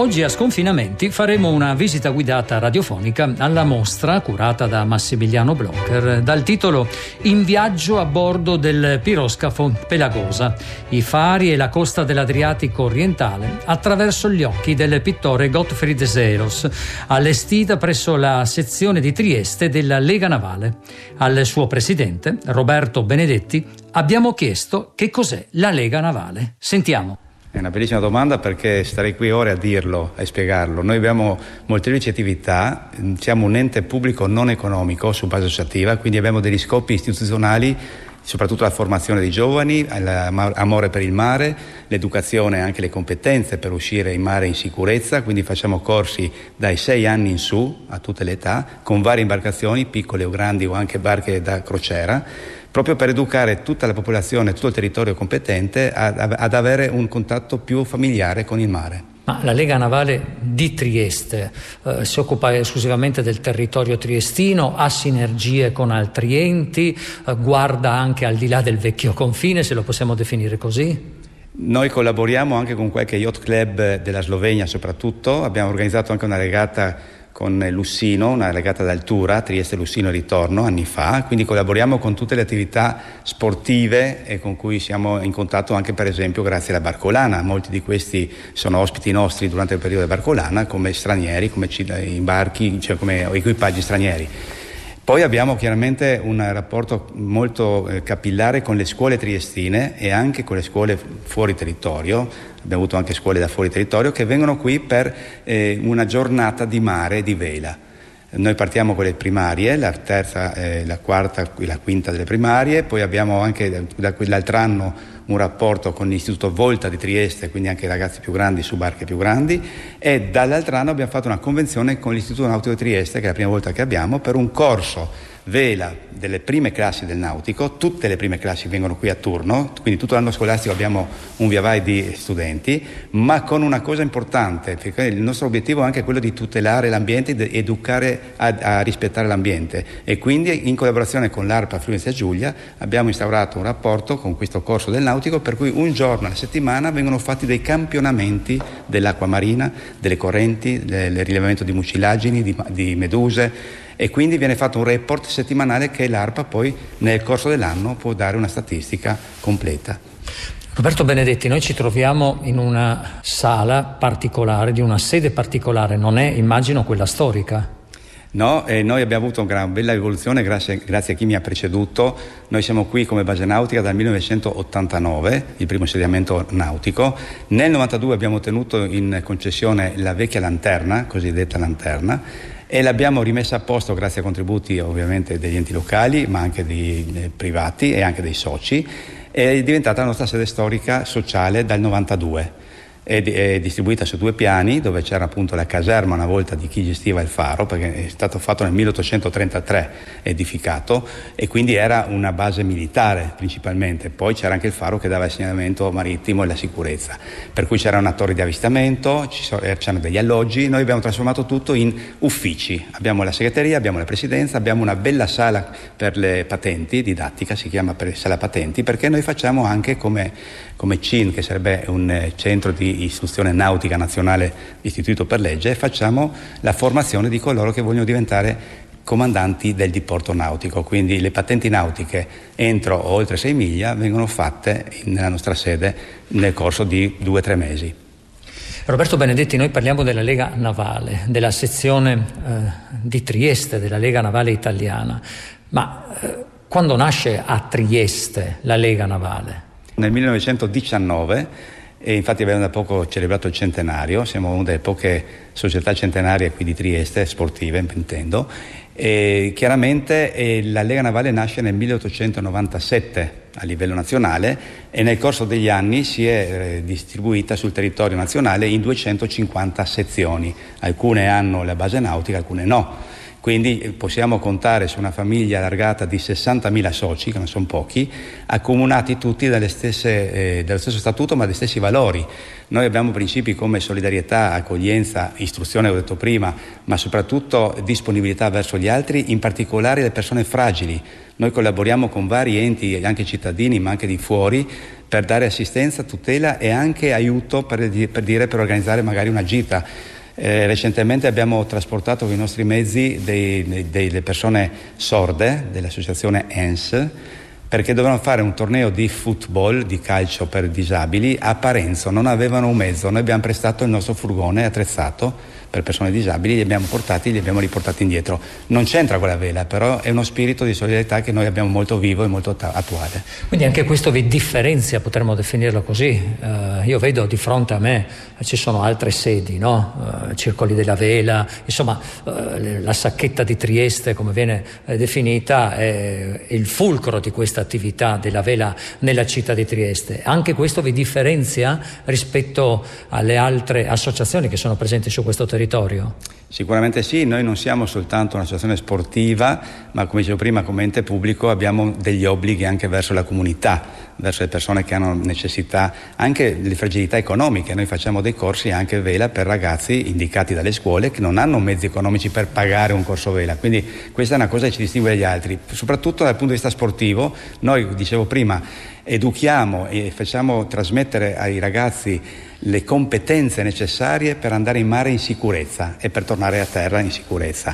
Oggi a Sconfinamenti faremo una visita guidata radiofonica alla mostra curata da Massimiliano Blocher dal titolo In viaggio a bordo del piroscafo Pelagosa, i fari e la costa dell'Adriatico orientale attraverso gli occhi del pittore Gottfried Seelos, allestita presso la sezione di Trieste della Lega Navale. Al suo presidente, Roberto Benedetti, abbiamo chiesto che cos'è la Lega Navale. Sentiamo. È una bellissima domanda, perché starei qui ore a dirlo e spiegarlo. Noi abbiamo molteplici attività, siamo un ente pubblico non economico su base associativa, quindi abbiamo degli scopi istituzionali, soprattutto la formazione dei giovani, l'amore per il mare, l'educazione e anche le competenze per uscire in mare in sicurezza, quindi facciamo corsi dai 6 anni in su a tutte le età, con varie imbarcazioni, piccole o grandi o anche barche da crociera, proprio per educare tutta la popolazione, tutto il territorio competente ad avere un contatto più familiare con il mare. Ma la Lega Navale di Trieste si occupa esclusivamente del territorio triestino, ha sinergie con altri enti, guarda anche al di là del vecchio confine, se lo possiamo definire così? Noi collaboriamo anche con qualche yacht club della Slovenia soprattutto, abbiamo organizzato anche una regata con Lussino, una regata d'altura, Trieste-Lussino ritorno, anni fa, quindi collaboriamo con tutte le attività sportive e con cui siamo in contatto anche per esempio grazie alla Barcolana. Molti di questi sono ospiti nostri durante il periodo della Barcolana come stranieri, come imbarchi, cioè come equipaggi stranieri. Poi abbiamo chiaramente un rapporto molto capillare con le scuole triestine e anche con le scuole fuori territorio. Abbiamo avuto anche scuole da fuori territorio che vengono qui per una giornata di mare e di vela. Noi partiamo con le primarie, la terza, la quarta, la quinta delle primarie, poi abbiamo anche dall'altro anno un rapporto con l'Istituto Volta di Trieste, quindi anche ragazzi più grandi su barche più grandi, e dall'altro anno abbiamo fatto una convenzione con l'Istituto Nautico di Trieste, che è la prima volta che abbiamo, per un corso vela delle prime classi del nautico. Tutte le prime classi vengono qui a turno, quindi tutto l'anno scolastico abbiamo un via vai di studenti, ma con una cosa importante, perché il nostro obiettivo è anche quello di tutelare l'ambiente ed educare a rispettare l'ambiente, e quindi in collaborazione con l'ARPA Friuli Giulia abbiamo instaurato un rapporto con questo corso del nautico, per cui un giorno alla settimana vengono fatti dei campionamenti dell'acqua marina, delle correnti, del rilevamento di mucilagini, di meduse, e quindi viene fatto un report settimanale che l'ARPA poi nel corso dell'anno può dare una statistica completa. Roberto Benedetti, noi ci troviamo in una sala particolare, di una sede particolare, non è, immagino, quella storica? No, noi abbiamo avuto una bella evoluzione grazie a chi mi ha preceduto. Noi siamo qui come base nautica dal 1989, il primo insediamento nautico. Nel 92 abbiamo tenuto in concessione la vecchia lanterna, cosiddetta lanterna, e l'abbiamo rimessa a posto grazie a contributi ovviamente degli enti locali, ma anche dei privati e anche dei soci. È diventata la nostra sede storica sociale dal 92. È distribuita su 2 piani, dove c'era appunto la caserma una volta di chi gestiva il faro, perché è stato fatto nel 1833 edificato, e quindi era una base militare principalmente. Poi c'era anche il faro che dava il segnalamento marittimo e la sicurezza, per cui c'era una torre di avvistamento, c'erano degli alloggi. Noi abbiamo trasformato tutto in uffici, abbiamo la segreteria, abbiamo la presidenza, abbiamo una bella sala per le patenti, didattica, si chiama sala patenti, perché noi facciamo anche come CIN, che sarebbe un centro di istruzione nautica nazionale istituito per legge, facciamo la formazione di coloro che vogliono diventare comandanti del diporto nautico. Quindi le patenti nautiche entro o oltre 6 miglia vengono fatte nella nostra sede nel corso di 2-3 mesi. Roberto Benedetti, noi parliamo della Lega Navale, della sezione di Trieste, della Lega Navale italiana, ma quando nasce a Trieste la Lega Navale? Nel 1919, e infatti abbiamo da poco celebrato il centenario, siamo una delle poche società centenarie qui di Trieste, sportive intendo, e chiaramente la Lega Navale nasce nel 1897 a livello nazionale, e nel corso degli anni si è distribuita sul territorio nazionale in 250 sezioni. Alcune hanno la base nautica, alcune no. Quindi possiamo contare su una famiglia allargata di 60.000 soci, che non sono pochi, accomunati tutti dallo stesso statuto, ma dagli stessi valori. Noi abbiamo principi come solidarietà, accoglienza, istruzione, ho detto prima, ma soprattutto disponibilità verso gli altri, in particolare le persone fragili. Noi collaboriamo con vari enti, anche cittadini, ma anche di fuori, per dare assistenza, tutela e anche aiuto per organizzare magari una gita. Recentemente abbiamo trasportato con i nostri mezzi delle persone sorde dell'associazione ENS, perché dovevano fare un torneo di football, di calcio per disabili a Parenzo, non avevano un mezzo, noi abbiamo prestato il nostro furgone attrezzato per persone disabili, li abbiamo riportati indietro. Non c'entra quella vela, però è uno spirito di solidarietà che noi abbiamo molto vivo e molto attuale. Quindi anche questo vi differenzia, potremmo definirlo così. Io vedo di fronte a me ci sono altre sedi, no? Circoli della Vela, insomma la Sacchetta di Trieste, come viene definita, è il fulcro di questa attività della Vela nella città di Trieste. Anche questo vi differenzia rispetto alle altre associazioni che sono presenti su questo territorio? Sicuramente sì, noi non siamo soltanto un'associazione sportiva, ma come dicevo prima, come ente pubblico abbiamo degli obblighi anche verso la comunità, verso le persone che hanno necessità, anche le fragilità economiche. Noi facciamo dei corsi anche vela per ragazzi indicati dalle scuole che non hanno mezzi economici per pagare un corso vela, quindi questa è una cosa che ci distingue dagli altri, soprattutto dal punto di vista sportivo. Noi, dicevo prima, educhiamo e facciamo trasmettere ai ragazzi le competenze necessarie per andare in mare in sicurezza e per tornare a terra in sicurezza.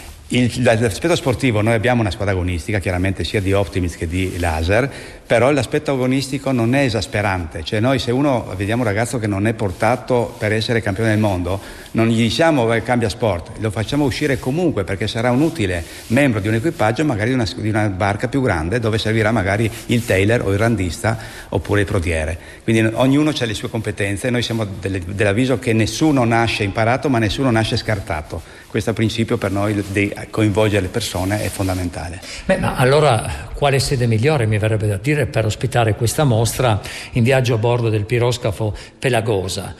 L'aspetto sportivo, noi abbiamo una squadra agonistica chiaramente sia di Optimist che di Laser, però l'aspetto agonistico non è esasperante, cioè noi se vediamo un ragazzo che non è portato per essere campione del mondo, non gli diciamo cambia sport, lo facciamo uscire comunque perché sarà un utile membro di un equipaggio, magari di una barca più grande dove servirà magari il tailor o il randista oppure il prodiere. Quindi ognuno ha le sue competenze e noi siamo dell'avviso che nessuno nasce imparato ma nessuno nasce scartato. Questo principio per noi di coinvolgere le persone è fondamentale. Ma allora quale sede migliore, mi verrebbe da dire, per ospitare questa mostra in viaggio a bordo del piroscafo Pelagosa?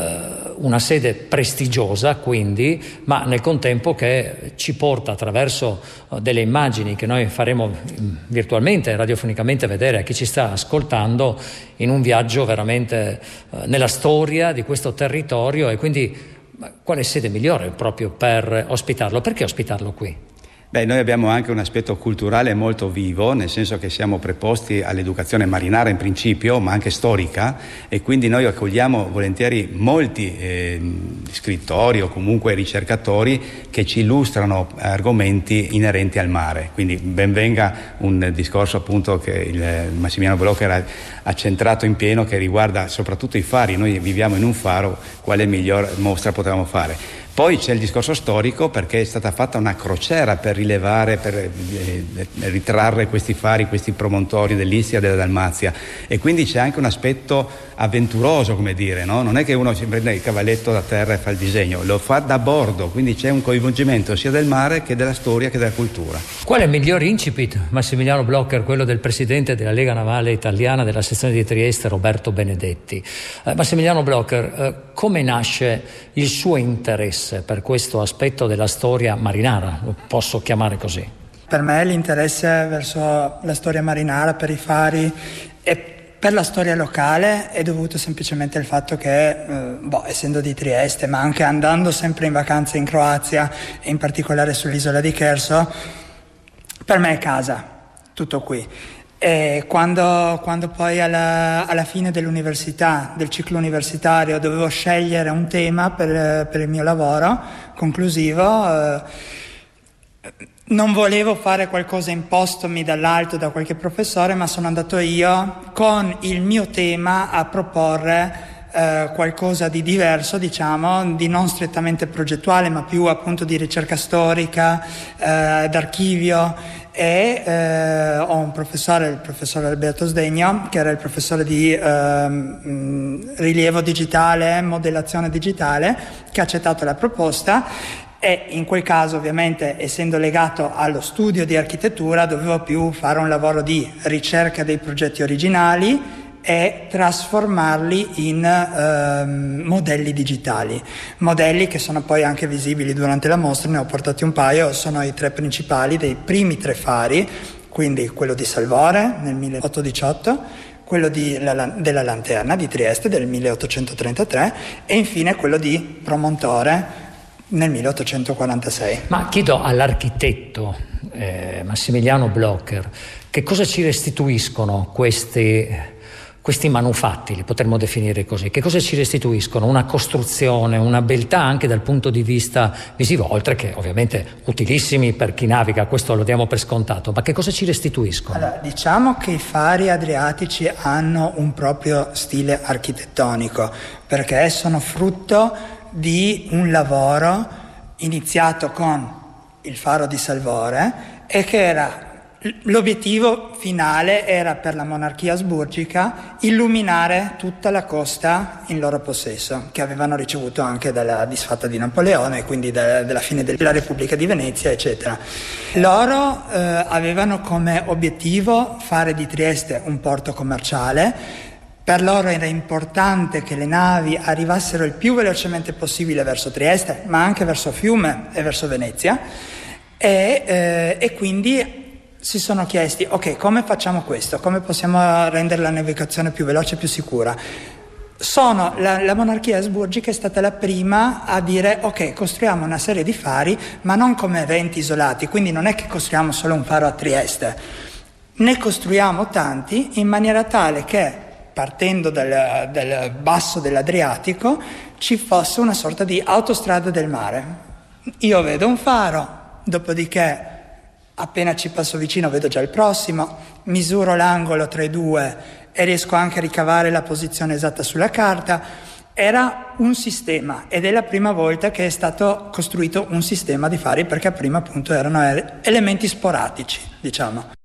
Una sede prestigiosa quindi, ma nel contempo che ci porta attraverso delle immagini che noi faremo virtualmente, radiofonicamente vedere a chi ci sta ascoltando, in un viaggio veramente nella storia di questo territorio. E quindi quale sede migliore proprio per ospitarlo? Perché ospitarlo qui? Noi abbiamo anche un aspetto culturale molto vivo, nel senso che siamo preposti all'educazione marinara in principio, ma anche storica, e quindi noi accogliamo volentieri molti scrittori o comunque ricercatori che ci illustrano argomenti inerenti al mare. Quindi ben venga un discorso appunto che il Massimiliano Blocher ha centrato in pieno, che riguarda soprattutto i fari. Noi viviamo in un faro, quale miglior mostra potevamo fare? Poi c'è il discorso storico, perché è stata fatta una crociera per rilevare, per ritrarre questi fari, questi promontori dell'Istria e della Dalmazia, e quindi c'è anche un aspetto avventuroso, come dire, no? Non è che uno si prende il cavalletto da terra e fa il disegno, lo fa da bordo, quindi c'è un coinvolgimento sia del mare che della storia che della cultura. Qual è il miglior incipit, Massimiliano Blocher, quello del presidente della Lega Navale Italiana della sezione di Trieste, Roberto Benedetti? Massimiliano Blocher, come nasce il suo interesse per questo aspetto della storia marinara, lo posso chiamare così? Per me l'interesse verso la storia marinara, per i fari e per la storia locale è dovuto semplicemente al fatto che, essendo di Trieste, ma anche andando sempre in vacanza in Croazia e in particolare sull'isola di Cherso, per me è casa, tutto qui. E quando poi alla fine dell'università, del ciclo universitario, dovevo scegliere un tema per il mio lavoro conclusivo, non volevo fare qualcosa impostomi dall'alto da qualche professore, ma sono andato io con il mio tema a proporre qualcosa di diverso, diciamo, di non strettamente progettuale, ma più appunto di ricerca storica, d'archivio. E ho un professore, il professor Alberto Sdegno, che era il professore di rilievo digitale, modellazione digitale, che ha accettato la proposta. E in quel caso, ovviamente, essendo legato allo studio di architettura, dovevo più fare un lavoro di ricerca dei progetti originali e trasformarli in modelli digitali, modelli che sono poi anche visibili durante la mostra. Ne ho portati un paio, sono i 3 principali dei primi 3 fari, quindi quello di Salvore nel 1818, quello della Lanterna di Trieste del 1833 e infine quello di Promontore nel 1846. Ma chiedo all'architetto Massimiliano Blocher che cosa ci restituiscono questi questi manufatti, li potremmo definire così, che cosa ci restituiscono? Una costruzione, una beltà anche dal punto di vista visivo, oltre che ovviamente utilissimi per chi naviga, questo lo diamo per scontato, ma che cosa ci restituiscono? Allora, diciamo che i fari adriatici hanno un proprio stile architettonico, perché sono frutto di un lavoro iniziato con il faro di Salvore e che era l'obiettivo finale era per la monarchia asburgica illuminare tutta la costa in loro possesso, che avevano ricevuto anche dalla disfatta di Napoleone, quindi della fine della Repubblica di Venezia, eccetera. Loro avevano come obiettivo fare di Trieste un porto commerciale. Per loro era importante che le navi arrivassero il più velocemente possibile verso Trieste, ma anche verso Fiume e verso Venezia, e quindi si sono chiesti, ok, come facciamo questo? Come possiamo rendere la navigazione più veloce e più sicura? La monarchia asburgica è stata la prima a dire, ok, costruiamo una serie di fari, ma non come eventi isolati, quindi non è che costruiamo solo un faro a Trieste, ne costruiamo tanti in maniera tale che, partendo dal basso dell'Adriatico, ci fosse una sorta di autostrada del mare. Io vedo un faro, dopodiché appena ci passo vicino vedo già il prossimo, misuro l'angolo tra i due e riesco anche a ricavare la posizione esatta sulla carta. Era un sistema ed è la prima volta che è stato costruito un sistema di fari, perché prima appunto erano elementi sporadici, diciamo.